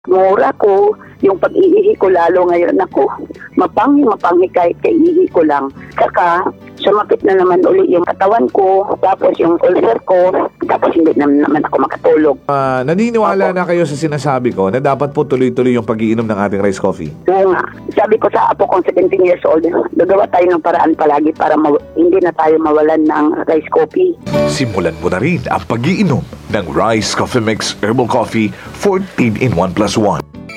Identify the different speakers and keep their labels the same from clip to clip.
Speaker 1: Mura ko, yung pag-iihi ko lalo ngayon ako. Mapanghi kahit kaiihi ko lang. Saka, sumakit na naman uli yung katawan ko, tapos yung ulcer ko, tapos hindi naman ako makatulog.
Speaker 2: Naniniwala na kayo sa sinasabi ko na dapat po tuloy-tuloy yung pag-iinom ng ating rice coffee?
Speaker 1: Oo nga. Sabi ko sa apo kong 17 years old, gagawa tayo ng paraan palagi para hindi na tayo mawalan ng rice coffee.
Speaker 2: Simulan mo na rin ang pag-iinom ng Rice Coffee Mix Herbal Coffee 14 in 1 plus 1.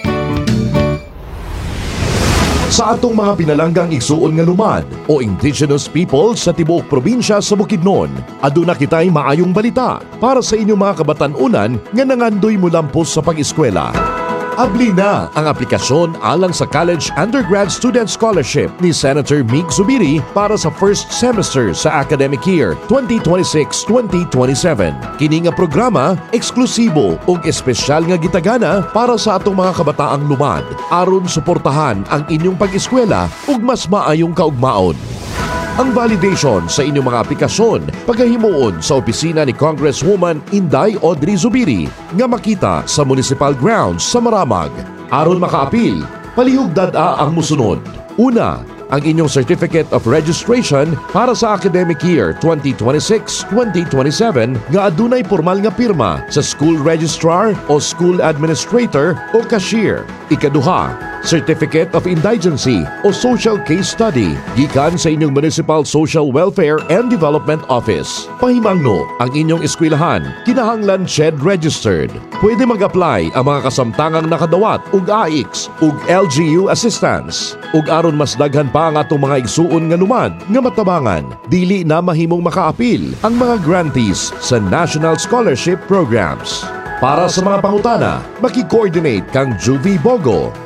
Speaker 3: Sa atong mga pinalanggang igsuon nga lumad o indigenous people sa tibuok probinsya sa Bukidnon, aduna kitay maayong balita para sa inyong mga kabatan-unan nga nangandoy mo lampos sa pag-eskwela. Abli na ang aplikasyon alang sa College Undergrad Student Scholarship ni Senator Mig Zubiri para sa first semester sa academic year 2026-2027. Kini nga programa eksklusibo ug espesyal nga gitagana para sa atong mga kabataang lumad aron suportahan ang inyong pag-eskwela ug mas maayong kaugmaon. Ang validation sa inyong mga aplikasyon pagkahimuon sa opisina ni Congresswoman Inday Audrey Zubiri nga makita sa municipal grounds sa Maramag. Aron makaapil, palihugdad ang musunod. Una, ang inyong Certificate of Registration para sa academic year 2026-2027 nga adunay formal nga pirma sa school registrar o school administrator o cashier. Ikaduha, Certificate of Indigency o Social Case Study gikan sa inyong Municipal Social Welfare and Development Office. Pahimangno ang inyong eskwelahan kinahanglan SHED registered. Pwede mag-apply ang mga kasamtangang nakadawat ug AIX ug LGU assistance. Ug aron mas daghan pa ang atong mga igsuon nga lumad nga matabangan, dili na mahimong makaapil ang mga grantees sa National Scholarship Programs. Para sa mga pangutana, maki-coordinate kang Juvie Bogo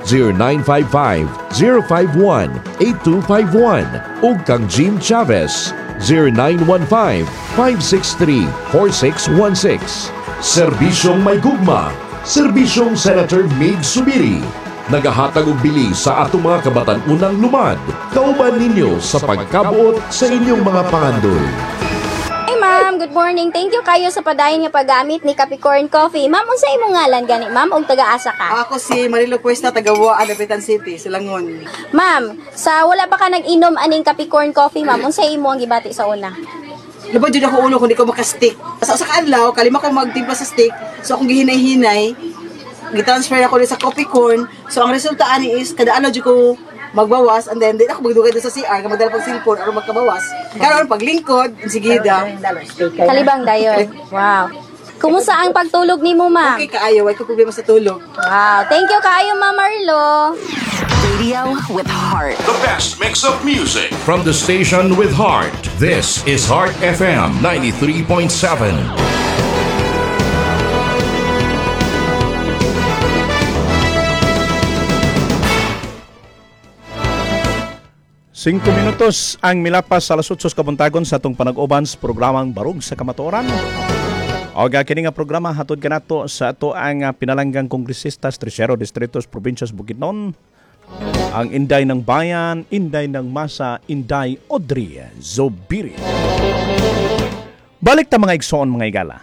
Speaker 3: 0955-051-8251 o kang Jean Chavez 0915-563-4616. Serbisyong may gugma, Serbisyong Senator Mig Zubiri. Nagahatag og bili sa atong mga kabatan-unang lumad. Kauban ninyo sa pagkabuot sa inyong mga pangandoy.
Speaker 4: Ma'am, good morning. Thank you kayo sa padayon nga paggamit ni Capricorn Coffee. Ma'am, unsa imong ngalan gani, ma'am, og taga-asa ka?
Speaker 5: Ako si Marilo Cuesta, taga Buaa, Dapitan City, Silangon.
Speaker 4: Ma'am, sa wala pa ka nag-inom aning Capricorn Coffee, ma'am, unsa imo ang gibati sa una?
Speaker 5: Lubad yun ako ulo kung di ko makastick. Sa kaadlaw, kalima ko magtimpla sa stick, so akong gihinay-hinay, gitransfer ako sa coffee corn, so ang resulta ani is, kada ano ko magbawas, and then di ako magdugay doon sa CR, magdala pag cellphone, aron magkabawas. Karon paglingkod, sigida.
Speaker 4: Kalibang dayon. Wow. Kumusta ang pagtulog nimo, ma'am?
Speaker 5: Okay kaayo, wala ko problema sa tulog.
Speaker 4: Wow. Thank you kaayo, Ma'am Marlo.
Speaker 6: Radio with heart.
Speaker 3: The best mix of music from the station with heart. This is Heart FM 93.7.
Speaker 7: 5 minutos ang milapas sa alas 8 kabuntagon sa atong panag-uban sa programang Barug sa Kamatuoran. O kini nga programa hatod kanato sa ato ang pinalanggang kongresistas, Tercero Distritos, Provinsias Bukidnon, ang Inday ng Bayan, Inday ng Masa, Inday Audrey Zubiri. Balik ta mga igsoon mga igala.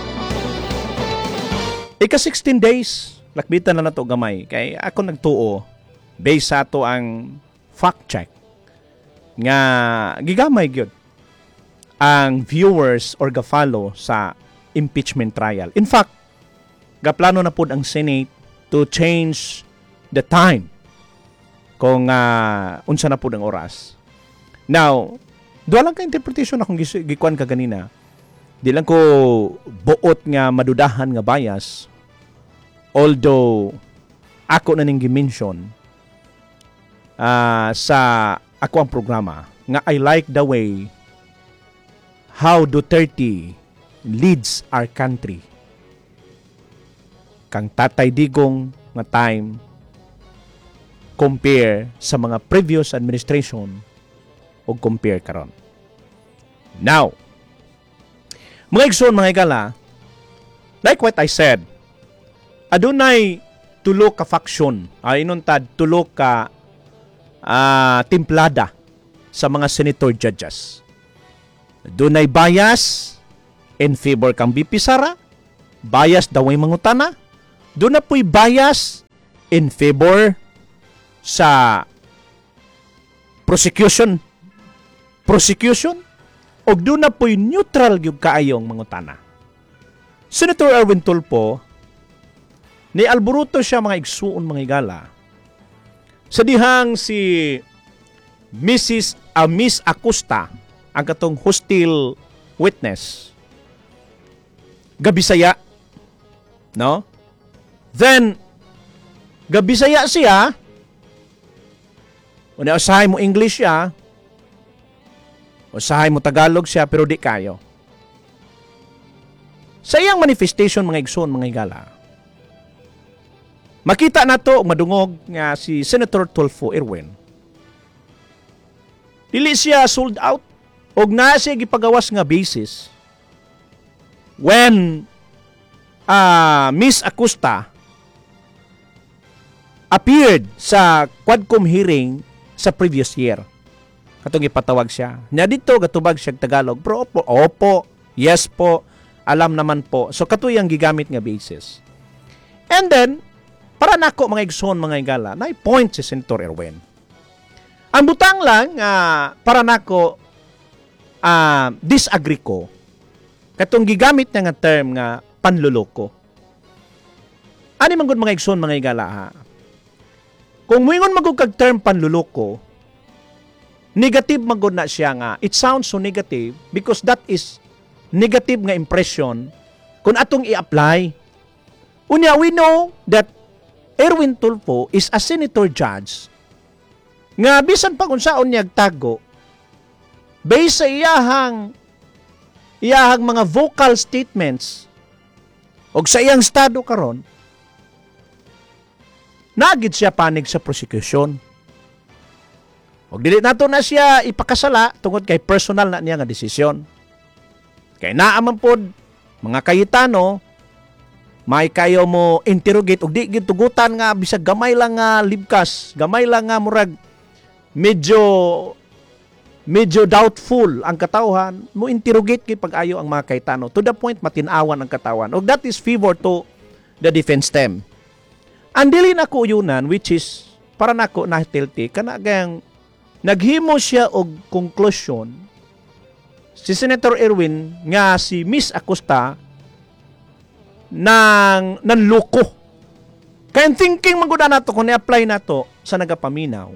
Speaker 7: Ika 16 days, lakbitan na nato gamay kay ako nagtuo based sa ato ang fact check nga gigamay gyud ang viewers or ga-follow sa impeachment trial. In fact, gaplano na pud ang Senate to change the time kung unsa na pud ang oras. Now, duha lang ka interpretation akong gikuan ka ganina. Di lang ko buot nga madudahan nga bias, although ako na ning gi-mention sa ako ang programa nga I like the way how Duterte leads our country. Kang Tatay Digong nga time compare sa mga previous administration o compare karon. Now, mga igsoon mga igala, like what I said, adunay tulo ka faction, inuntad tulo ka timplada sa mga senator judges. Dunay bias in favor kang BP Sara, bias daw ay mangutana, doon na po'y bias in favor sa prosecution o doon na po'y neutral yung kaayong mangutana. Senator Erwin Tulfo, ni alburuto siya mga igsuon mga igala. Sa dihang si Miss Acosta, ang katong hostile witness, gabisaya, no? Then, gabisaya siya, o usahay mo English siya, usahay mo Tagalog siya, pero di kayo. Sa iyang manifestation, mga igsoon, mga igala, makita na to, madungog nga si Senator Tulfo Erwin. Dili siya sold out, o na siya gipagawas nga basis when Miss Acosta appeared sa Quadcom hearing sa previous year. Katong ipatawag siya. Nya dito gatubag siya Tagalog. Pero opo, yes po, alam naman po. So katuy ang gigamit nga basis. And then, para nako mga igsoon mga igala, na point si Senator Erwin. Ang butang lang, para nako disagree ko, katong gigamit na nga term nga panluloko. Ani man gud mga igsoon mga igala ha? Kung muingon magug kag term panluloko, negative man gud na siya nga. It sounds so negative because that is negative nga impression kung atong i-apply. Unya, we know that Erwin Tulfo is a senator judge nga bisan pa kung saon niya tago based sa iyahang mga vocal statements o sa iyang estado karon, nagid siya panig sa prosecution. Og dili nato na siya ipakasala tungod kay personal na niya nga desisyon. Kay naa man pod mga kayitano, may kayo mo interrogate og di gid tugutan nga bisag gamay lang nga libkas, gamay lang nga murag medyo doubtful ang katawhan, mo interrogate kay pag-ayo ang mga kayitano to the point matinawan ang katawan. Og that is favor to the defense team. Ang dili na ko yunan, which is para nako na tilti kanagang naghimo siya og conclusion si Senator Erwin nga si Miss Acosta nanloko. Kaya thinking maguna nato kung i-apply nato sa nagapaminaw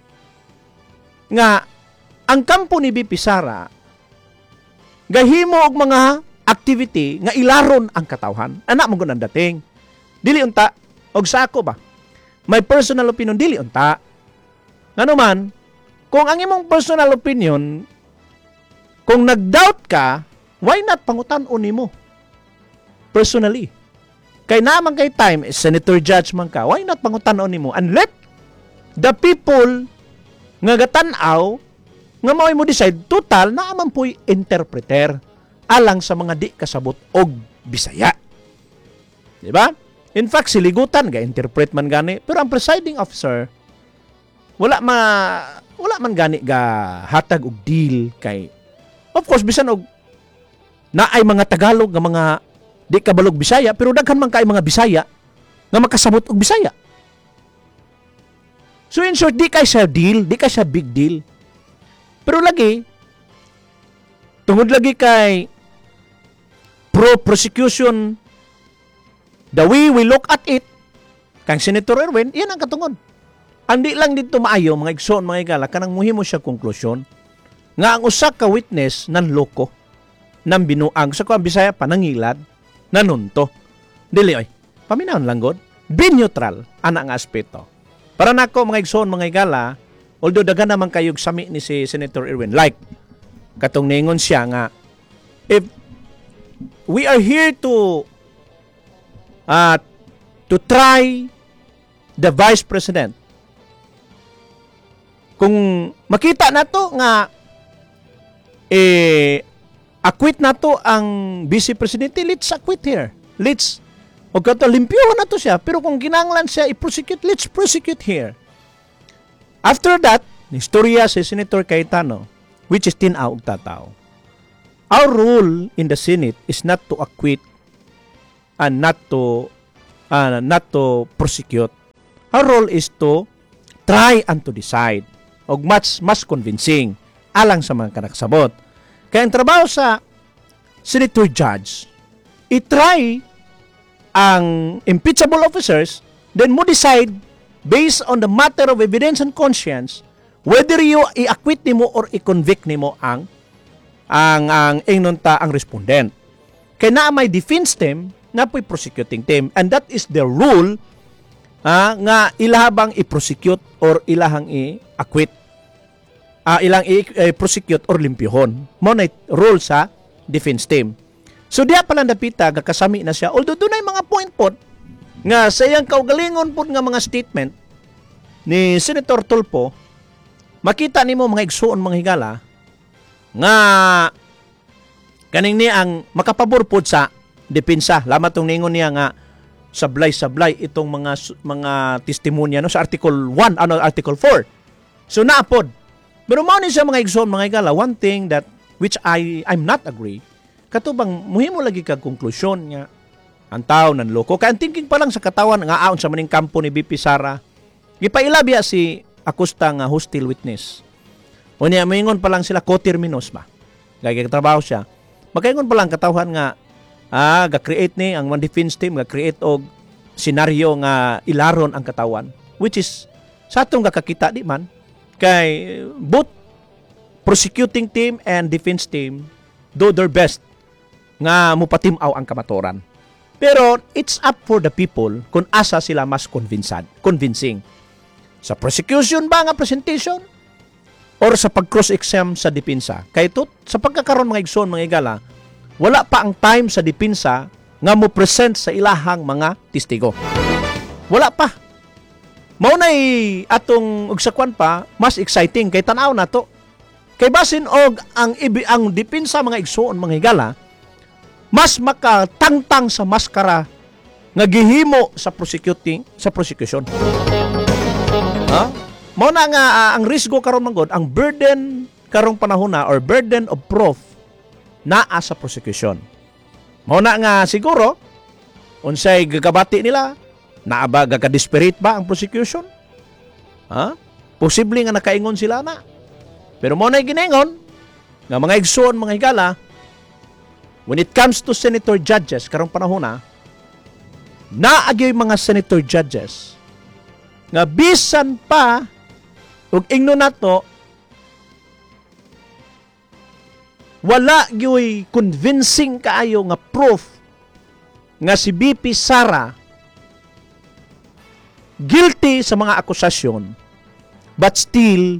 Speaker 7: nga ang kampo ni BP Sara gahimo og mga activity nga ilaron ang katawhan. Anak mo ang dating. Dili unta og sa ako ba? My personal opinion dili unta. Ngano man, kung ang imong personal opinion, kung nag-doubt ka, why not pangutan-on nimo? Personally. Kay naman kay time, senator judge man ka, why not pangutan-on nimo? And let the people nga gatan-aw nga mao'y mo decide, total na aman po'y interpreter alang sa mga di kasabot og Bisaya. Di ba? In fact, siligutan ga-interpret man gani, pero ang presiding officer wala man gani ga hatag og deal kay, of course bisan og naay mga Tagalog nga mga di kabalog Bisaya, pero daghan man kay mga Bisaya nga makasabot og Bisaya. So in short, di kay siya deal, di kay siya big deal. Pero lagi tungod lagi kay pro-prosecution, the way we look at it, kang Senator Erwin, yan ang katungod. Andi lang dito maayo, mga igsoon, mga igala, kanang muhimo siya konklusyon, nga ang usa ka witness nan loko, nan binuang, sa kuang Bisaya pa, nangilad, nanunto. Dili, oy, paminahon lang god, be neutral, ana nga aspeto. Para nako, mga igsoon, mga igala, although daga naman kayog sami ni si Senator Erwin, like, katong ningon siya nga, if we are here to try the Vice President. Kung makita na to nga acquit na to ang Vice Presidente, let's acquit here. Let's limpyuhan na to siya. Pero kung ginanglan siya i-prosecute, let's prosecute here. After that, istorya si Senator Cayetano, which is tinaw og tataw. Our rule in the Senate is not to acquit and not to not to prosecute. Our role is to try and to decide og mas convincing alang sa mga kanagsabot. Kaya ang trabaho sa senator judge, i-try ang impeachable officers, then mo decide based on the matter of evidence and conscience whether you i-acquit nimo or i-convict nimo ang ang respondent. Kaya na may defense team, na po'y prosecuting team, and that is the rule nga ilahabang i-prosecute or ilahang i-acquit. Ilang i-prosecute or limpyhon. Mo na rule sa defense team. So diya pala napita, kasami na siya. Although doon ay mga point po nga sa iyang kaugalingon po nga mga statement ni Senator Tulfo, makita nimo mga igsuon mga higala nga kaning ni ang makapabor po sa depensa. Lamat tong ningon niya nga sablay-sablay itong mga testimonya no sa Article 1 Article 4. So naapod. Pero mao ni siya mga igsoon mga higala, one thing that which I'm not agree katubang muhimo lagi kag konklusyon nga ang tao nanloko. Kaya ang thinking pa lang sa katawan nga aon sa maning kampo ni BP Sara, gipailabya si Acosta nga hostile witness. O niya, maingon pa lang sila co-terminus ba? Gaya trabaho siya. Magkaingon pa lang katawhan nga ga-create ni ang one defense team, ga-create og senaryo nga ilaron ang katawan. Which is, sa atong kakakita di man, kay both prosecuting team and defense team do their best nga mupatimaw ang kamatoran. Pero it's up for the people kung asa sila mas convincing. Sa prosecution ba nga presentation or sa pag-cross-exam sa depensa? Kaya ito, sa pagkakaroon mga igsoon, mga igala, wala pa ang time sa depensa nga mo present sa ilahang mga testigo. Wala pa. Maunay atong ugsakwan pa, mas exciting kay tanaw na to. Kay basin og ang depensa mga igsoon, mga igala, mas makatangtang sa maskara nga gihimo sa prosecution. Ha? Mao na nga ang risgo karon manggod, ang burden karong panahon na or burden of proof naa sa prosecution. Mao na nga siguro unsay gagabati nila, naa ba gaka-desperate ba ang prosecution? Ha? Posible nga nakaingon sila na. Pero mao na giningon nga mga igsoon, mga higala, when it comes to senator judges karong panahon na, naagay mga senator judges nga bisan pa ug ingno nato wala gyoy convincing kaayo nga proof nga si BP Sara guilty sa mga akusasyon but still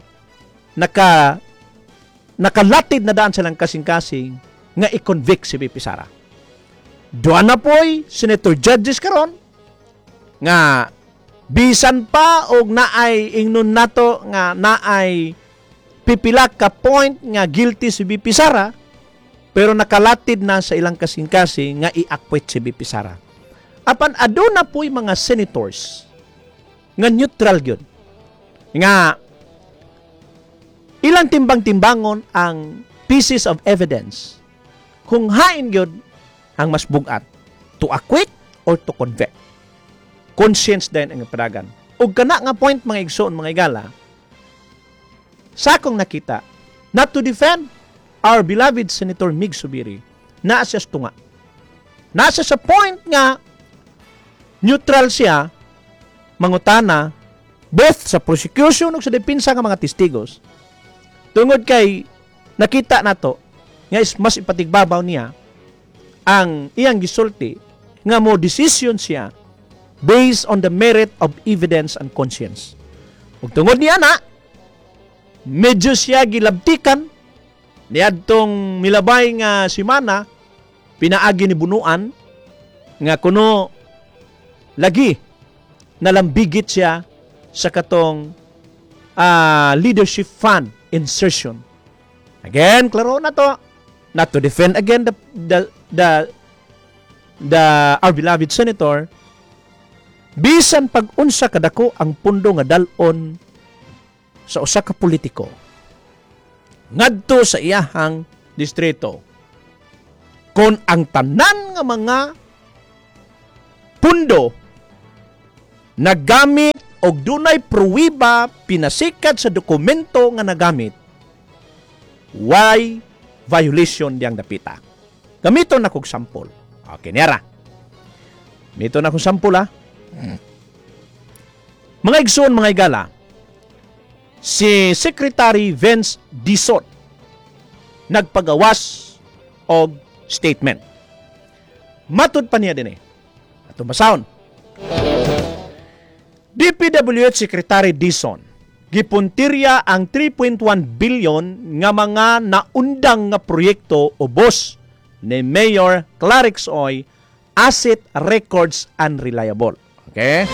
Speaker 7: nakalatid na daan silang kasing-kasing nga i-convict si BP Sara. Doon na po'y senator judges karon nga bisan pa og naay ingnon nato nga naay pipila ka point nga guilty si BP Sara pero nakalatid na sa ilang kasing-kasing nga i-acquit si BP Sara. Apan aduna po'y mga senators nga neutral gyud nga ilang timbang-timbangon ang pieces of evidence kung hain gyud ang mas bugat, to acquit or to convict. Conscience din ang padagan. Ug kana nga point mga igsoon, mga igala, sa akong nakita, not to defend our beloved Senator Mig Subiri, naa siya tunga. Nasa sa point nga neutral siya mangutana both sa prosecution ug sa depensa nga mga testigos. Tungod kay nakita nato nga mas ipatigbabaw niya ang iyang gisulti nga mo decision siya based on the merit of evidence and conscience. Ug tungod niya na medyo siya gilabtikan niadtong milabay nga semana pinaagi ni bunuan nga kuno lagi nalambigit siya sa katong leadership fund insertion. Again, klaro na to. Not to defend again our beloved senator, bisan pag-unsa kadako ang pundo nga dalon sa usa ka politiko ngadto sa iyahang distrito. Kon ang tanan nga mga pundo nagamit og dunay pruwiba pinasikat sa dokumento nga nagamit, why violation diyang dapita. Gamiton na kong sample. Okay, nera. Gamiton na kong sample, ha? Mga igsoon, mga igala, si Secretary Vince Dizon nagpagawas og statement. Matud pa niya din Atong basahon. DPWH Secretary Dizon gipuntirya ang 3.1 billion nga mga naundang nga proyekto ubos ni Mayor Clarix Oy, asset records unreliable. Okay?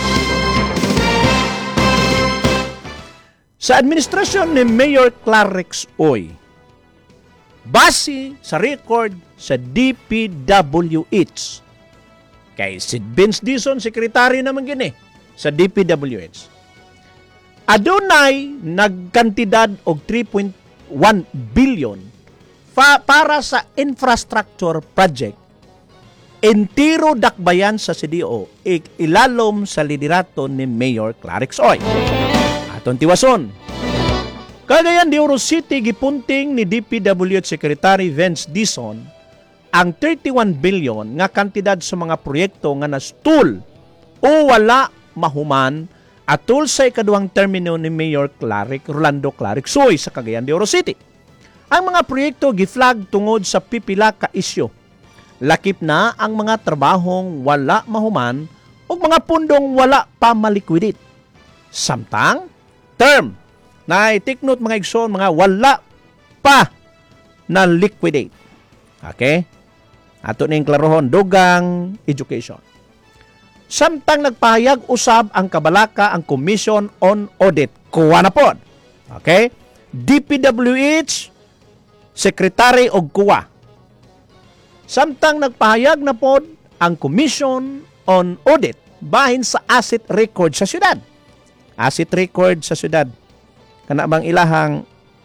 Speaker 7: Sa administrasyon ni Mayor Clarix Oy, base sa record sa DPWH, kay si Vince Dizon, sekretary naman gini sa DPWH, adunay nagkantidad og 3.1 billion para sa infrastructure project entiro dakbayan sa CDO ilalom sa liderato ni Mayor Clarix Oy. Aton tiwason, Cagayan de Oro City gipunting ni DPWH Secretary Vince Dizon ang 31 billion nga kantidad sa mga proyekto nga nastul o wala mahuman atol sa ikaduhang termino ni Mayor Rolando Clarix Oy sa Cagayan de Oro City. Ang mga proyekto giflag tungod sa pipila ka isyu. Lakip na ang mga trabahong wala mahuman o mga pundong wala pa maliquidate. Samtang term na itiknot mga igsoon mga wala pa na liquidate. Okay? Ato ning klarohon dugang education. Samtang nagpahayag usab ang kabalaka ang Commission on Audit. Kuha na pod. Okay? DPWH Secretary og kuha. Samtang nagpahayag na pod ang Commission on Audit bahin sa asset record sa syudad. Asset record sa syudad. Kana bang ilahang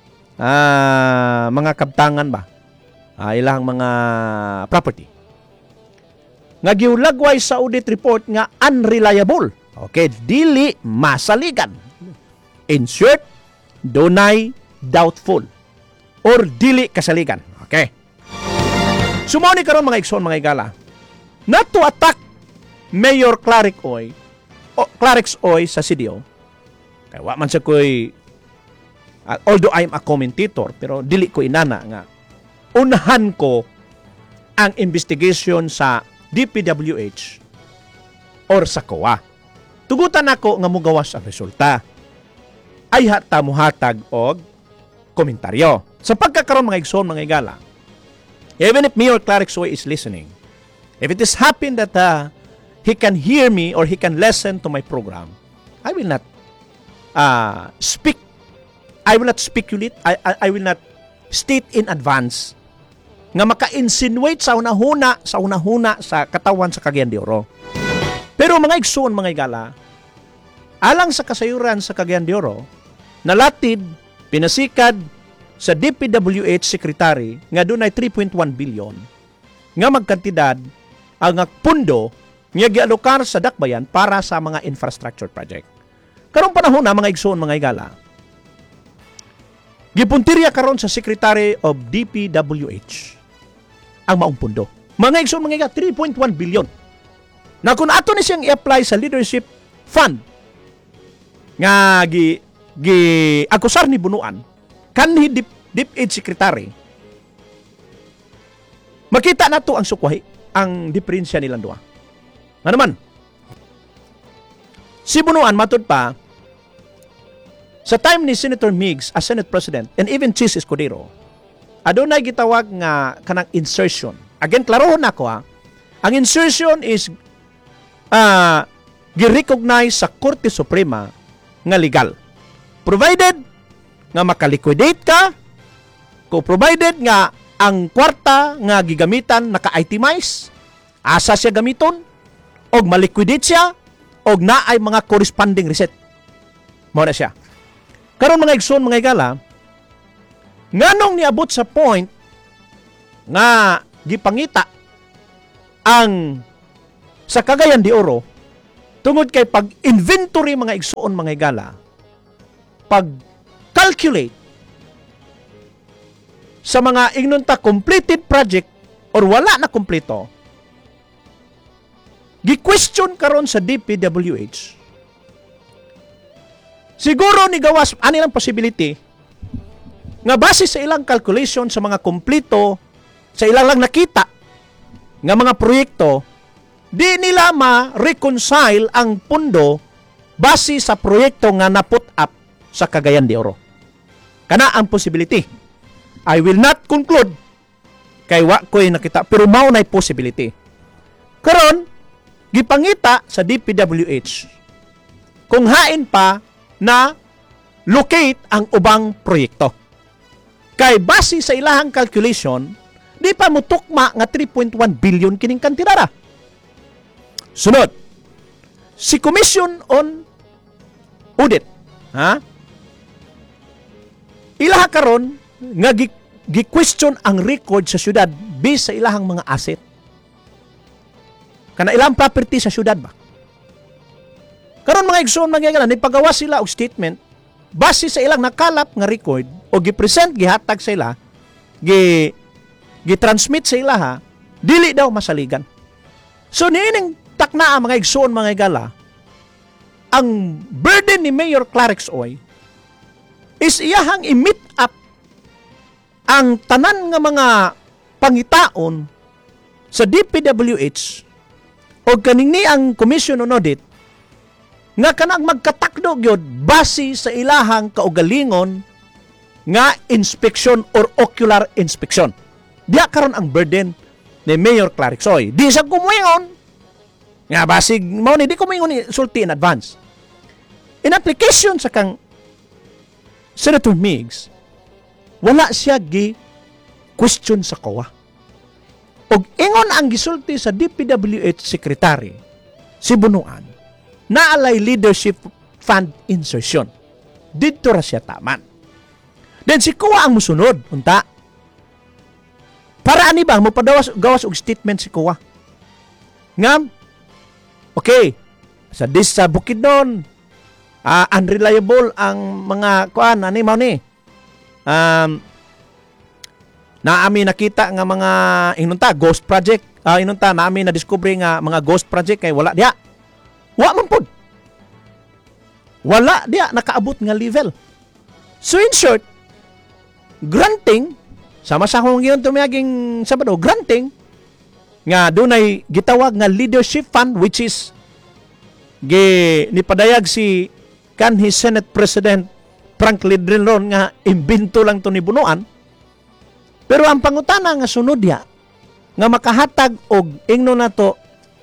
Speaker 7: mga kabtangan ba? Ilahang mga property. Nga giulagway sa audit report nga unreliable. Okay, dili masaligan. In short, dunay doubtful or dili kasaligan. Okay. Sumao ni karon mga igsoon mga igala. Not to attack Mayor Clarix Oy sa CDO. Kaya wa man sa koy although I am a commentator pero dili ko inana nga unahan ko ang investigation sa DPWH or sa COA. Tugutan ako nga mugawas ang resulta. Ay hata muhatag og komentaryo. Sa pagkakaroon mga igsoon mga igala, even if Mayor Clarix Oy is listening, if it is happen that he can hear me or he can listen to my program, I will not speak. I will not speculate. I will not state in advance nga maka-insinuate sa unahuna sa katawan sa Cagayan de Oro. Pero mga igsoon, mga igala, alang sa kasayuran sa Cagayan de Oro, nalatid, pinasikad sa DPWH Secretary nga dunay 3.1 billion nga magkantidad ang pundo nga gialokar sa dakbayan para sa mga infrastructure project. Karong panahon na mga igsoon, mga igala, gipuntirya karon sa Secretary of DPWH ang maong pundo. Mga igsoon, mga igala, 3.1 billion. Na kung ato ni siyang i-apply sa leadership fund nga akusar ni bunuan kanhi DepEd Secretary, makita na to ang sukwahi, ang diferensya nilang duha. Ano naman? Si bunuan matud pa sa time ni Senator Meigs as Senate President and even Chis Escudero, adunay gitawag nga kanang insertion. Again, klarohon nako ang insertion is gi-recognize sa Korte Suprema nga legal. Provided nga makaliquidate ka, provided nga ang kwarta nga gigamitan naka-itemize, asa siya gamiton, og maliquidate siya, og naay mga corresponding receipt. Mao na siya. Karon mga igsoon, mga igala, nganong niabot sa point nga gipangita ang sa Cagayan de Oro Tungod kay pag-inventory mga igsuon mga higala, pag-calculate sa mga ignunta completed project or wala na kompleto, gi-question karon sa DPWH. Siguro ni gawas ani lang possibility nga base sa ilang calculation sa mga kompleto sa ilang lang nakita nga mga proyekto, di nila ma-reconcile ang pundo base sa proyekto nga na-put up sa Cagayan de Oro. Kana ang possibility. I will not conclude kay wa ko'y nakita, pero mao na'y possibility. Karon, gipangita sa DPWH kung hain pa na locate ang ubang proyekto. Kay base sa ilahang calculation, di pa mutukma nga 3.1 billion kining kantirara. Sunod, si Commission on Audit, ilaha karon nga gi-question ang record sa syudad based sa ilahang mga asset. Kana ilang property sa syudad ba? Karon mga igsoon magyagalan, nipagawa sila og statement base sa ilang nakalap nga record o gi-present gihatag sa ila, gi-transmit sa ilaha, dili daw masaligan. So niining takna mga igsoon mga igala, ang burden ni Mayor Clarix Oy is iyahang i-meet up ang tanan nga mga pangitaon sa DPWH o kaningni ang Commission on Audit nga kanang magkatakdo gyud base sa ilahang kaugalingon nga inspection or ocular inspection. Diya karon ang burden ni Mayor Clarix Oy. Di sa kumuingon nga basig mao ni di kumuingon ni sulti in advance. In application sa kang Senator Migs, wala siya gi-question sa COA. Og ingon ang gisulti sa DPWH Secretary, si Bunuan, naalay leadership fund insertion. Dito ra siya taman. Then si COA ang musunod, unta. Para ani ba, gawas og statement si COA. Nga, okay, sa Bukidnon, unreliable ang mga kuan ani mao ni. Naami nakita nga mga inunta ghost project, inunta naami na discover nga mga ghost project kay wala diha. Wa man pud. Wala diha nakaabot nga level. So in short, granting sama sa akong giyon tumiyaging Sabado, granting nga dunay gitawag nga leadership fund which is nipadayag si kanhi Senate President Franklin Drilon nga imbento lang to ni Bunuan. Pero ang pangutana nga sunod ya nga makahatag og ingno na to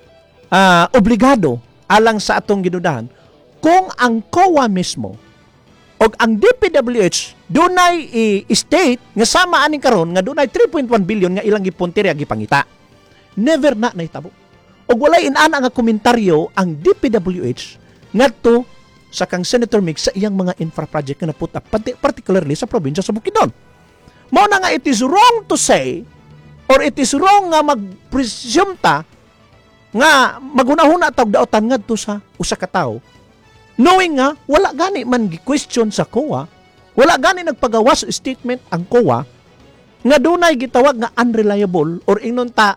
Speaker 7: obligado alang sa atong gidudahan kung ang COA mismo og ang DPWH dunay i-state nga sama ani karon nga dunay 3.1 billion nga ilang gipuntirya gipangita. Never na nahitabo. Og walay inana nga komentaryo ang DPWH ngadto sa kang Senator Migs sa iyang mga infra project nga naput up, particularly sa probinsya sa Bukidnon. Mao na nga it is wrong to say or it is wrong nga mag-presume ta nga magunahuna tawag daotan ngadto sa usa ka tawo knowing nga wala gani man gi-question sa COA, wala gani nagpagawas statement ang COA nga dunay gitawag nga unreliable or ingnon ta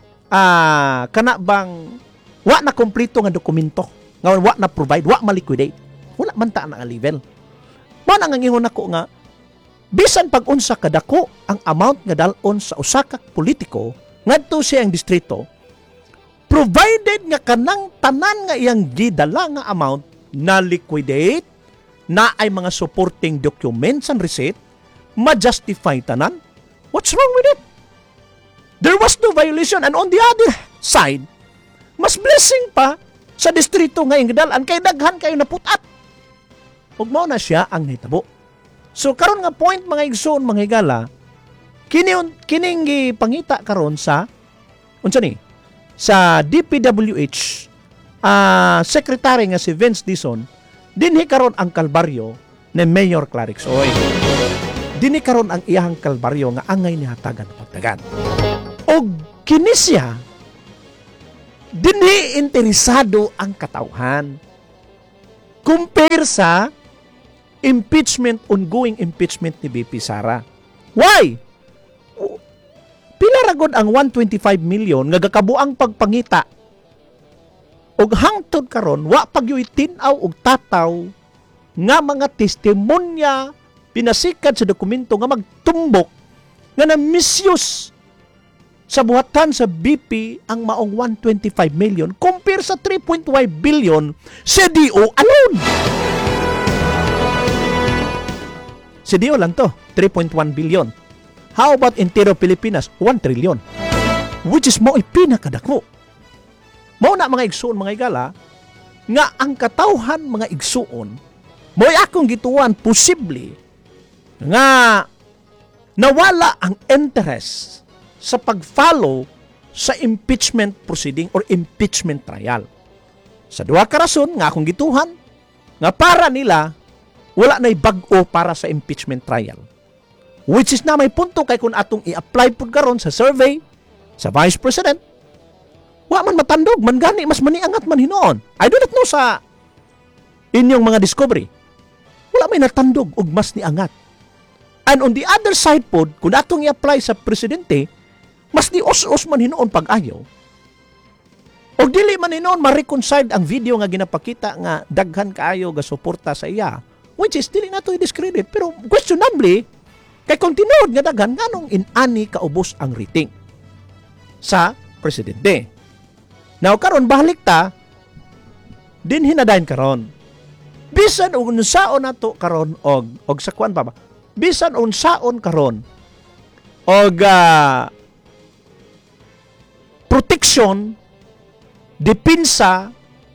Speaker 7: kana bang wa na kompleto nga dokumento nga wa na provide, wa ma-liquidate. Wala man ta na level. Mao nang ingon nako nga bisan pag-unsa kadako ang amount nga dalon sa usa ka politiko ngadto siya ang distrito, provided nga kanang tanan nga iyang gidala nga amount na liquidate, na ay mga supporting documents and receipt, ma-justify tanan. What's wrong with it? There was no violation, and on the other side, mas blessing pa sa distrito nga ingdalan kay daghan kayo naputat. Ug mao na siya ang nahitabo. So karon nga point mga igsoon mga higala, kining gipangita karon sa unsa ni sa DPWH secretary nga si Vince Dizon, dinhi karon ang kalbaryo ni Mayor Clarix Oy. Dinhi karon ang iyang kalbaryo nga angay ni hatagan pagdagan. Og kini siya dinhi interesado ang katawhan. Compare sa ongoing impeachment ni BP Sara. Why? Pila ragod ang 125 million nga gakabuang pagpangita. Og hangtod karon wa pagyoy tin-aw og tataw nga mga testimonya pinasikat sa dokumento nga magtumbok nga na-misuse sa buhatan sa BP ang maong 125 million compare sa 3.5 billion sa DO alone. Sa DO lang to, 3.1 billion. How about entero Pilipinas? 1 trillion. Which is mo pinakadako. Mao na mga igsuon mga igala nga ang katawhan mga igsuon mo'y akong gituan posible nga nawala ang interest sa pag-follow sa impeachment proceeding or impeachment trial. Sa duha ka rason nga akong gituhan nga para nila wala na'y bag-o para sa impeachment trial. Which is na may punto kay kung atong i-apply pud karon sa survey sa Vice President, wa man matandog, man gani, mas maniangat man hinoon. I do not know sa inyong mga discovery. Wala may natandog og mas niangat. And on the other side pod, kung atong i-apply sa presidente, mas di os-os man hinoon pag-ayaw. Og dili man hinoon ma-reconcile ang video nga ginapakita nga daghan kaayo ga suporta sa iya. Which is dili nato i-discredit. Pero questionably, kay kung tinuod nga daghan, nganong inani kaubos ang rating sa presidente. Now karon balik ta din hinadayon karon. Bisan og unsaon nato karon og sa kwan pa ba? Bisan unsaon karon og protection, depensa,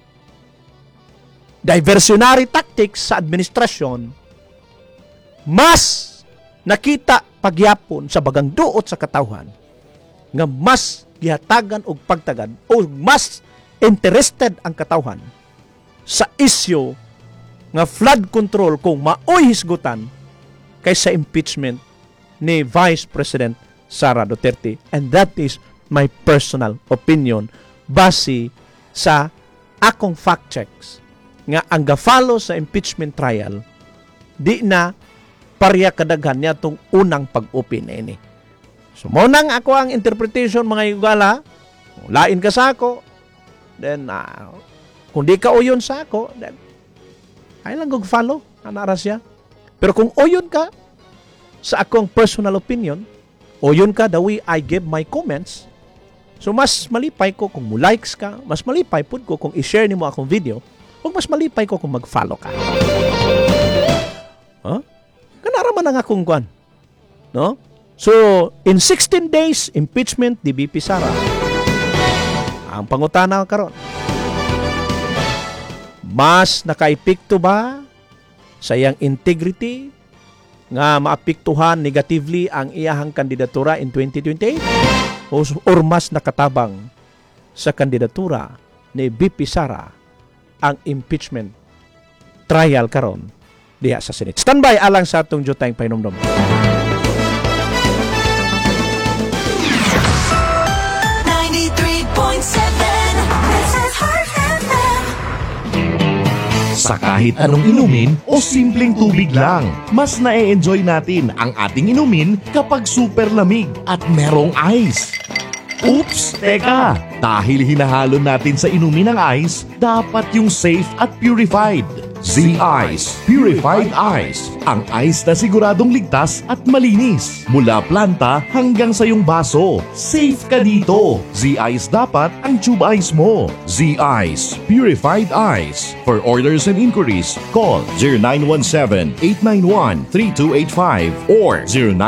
Speaker 7: diversionary tactics sa administrasyon, mas nakita pagyapon sa bagang duot sa katawhan nga mas gihatagan og pagtagad o mas interested ang katawhan sa isyu nga flood control kung maoy hisgutan kaysa impeachment ni Vice President Sara Duterte. And that is my personal opinion base sa akong fact checks nga ang ga-follow sa impeachment trial di na pareha kadaghan niya itong unang pag-open na ini. So, munang ako ang interpretation mga igala, lain ka sa ako, then, kung di ka uyon sa ako, then, ay lang kong follow, anara siya. Pero kung uyon ka sa akong personal opinion, uyon ka the way I give my comments, so mas malipay ko kung mo-likes ka, mas malipay po ko kung i-share ni mo akong video, o mas malipay ko kung mag-follow ka. Huh? Kanaraman ang akong kwan. No? So, in 16 days, impeachment di BP Sara. Ang pangutana karon. Mas nakaepekto ba sa iyang integrity nga maapektuhan negatively ang iyahang kandidatura in 2028? Or mas nakatabang sa kandidatura ni BP Sara ang impeachment trial karon diha sa Senate? Standby alang sa atong jutayng painomdom.
Speaker 3: Sa kahit anong inumin o simpleng tubig lang, mas na-enjoy natin ang ating inumin kapag super lamig at merong ice. Oops! Teka! Dahil hinahalo natin sa inumin ng ice, dapat yung safe at purified. Z-Ice Purified Ice. Ang ice na siguradong ligtas at malinis. Mula planta hanggang sa iyong baso. Safe ka dito. Z-Ice dapat ang tube ice mo. Z-Ice Purified Ice. For orders and inquiries, call 0917-891-3285 or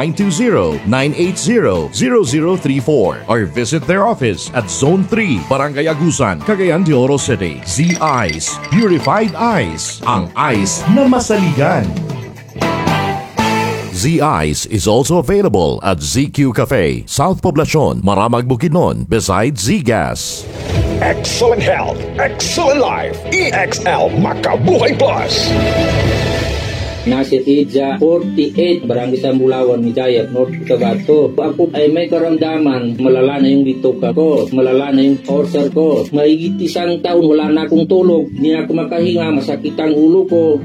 Speaker 3: 0920-980-0034 or visit their office at Zone 3, Barangay Agusan, Cagayan de Oro City. Z-Ice Purified Ice. Ang ice na masaligan. Z-Ice is also available at ZQ Cafe, South Poblacion, Maramag Bukidnon, beside Z-Gas.
Speaker 8: Excellent health, excellent life. EXL Makabuhay Plus. Nasir Idza, 48, Barangay Sambulawan, Midayat, North Cotabato. Ako ay may karamdaman, malala na yung bituka ko, malala na yung ulcer ko. Mahigit 1 taon, wala na akong tulog, hindi na ako makahinga, masakit ang ulo ko.